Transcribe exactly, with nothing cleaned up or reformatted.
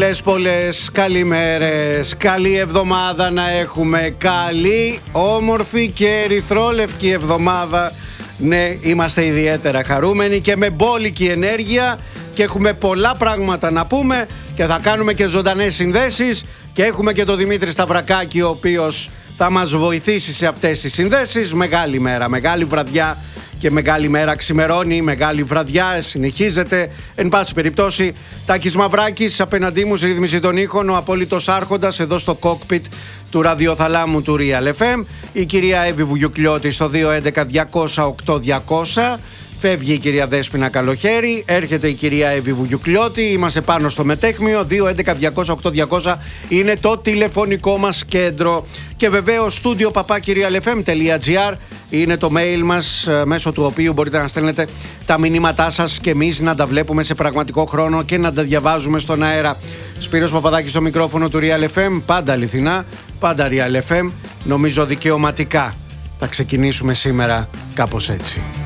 Πολλές πολλές καλημέρες, καλή εβδομάδα να έχουμε, καλή, όμορφη και ερυθρόλευκη εβδομάδα. Ναι, είμαστε ιδιαίτερα χαρούμενοι και με μπόλικη ενέργεια και έχουμε πολλά πράγματα να πούμε και θα κάνουμε και ζωντανές συνδέσεις και έχουμε και τον Δημήτρη Σταυρακάκη, ο οποίος θα μας βοηθήσει σε αυτές τις συνδέσεις. Μεγάλη μέρα, μεγάλη βραδιά και μεγάλη μέρα ξημερώνει, μεγάλη βραδιά συνεχίζεται. Εν πάση περιπτώσει, Τάκης Μαυράκης απέναντί μου στη ρύθμιση των ήχων, ο απόλυτος άρχοντας εδώ στο κόκπιτ του ραδιοθαλάμου του Real εφ εμ, η κυρία Εύη Βουγιουκλιώτη στο δύο έντεκα διακόσια οκτώ διακόσια. Φεύγει η κυρία Δέσποινα Καλοχέρη, έρχεται η κυρία Εύη Βουγιουκλιώτη, είμαστε πάνω στο μετέχμιο. Δύο έντεκα διακόσια οκτώ διακόσια είναι το τηλεφωνικό μας κέντρο. Και βεβαίως στούντιο παπάκι real f m τελεία g r είναι το mail μας, μέσω του οποίου μπορείτε να στέλνετε τα μηνύματά σας και εμείς να τα βλέπουμε σε πραγματικό χρόνο και να τα διαβάζουμε στον αέρα. Σπύρος Παπαδάκης στο μικρόφωνο του Real εφ εμ, πάντα αληθινά, πάντα Real εφ εμ, νομίζω δικαιωματικά. Θα ξεκινήσουμε σήμερα κάπως έτσι.